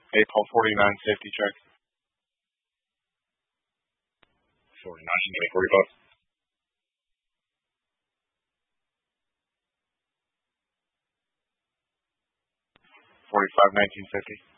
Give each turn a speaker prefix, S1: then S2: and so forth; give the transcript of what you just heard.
S1: April 49 safety check.
S2: 49, 45.
S1: 45 1950.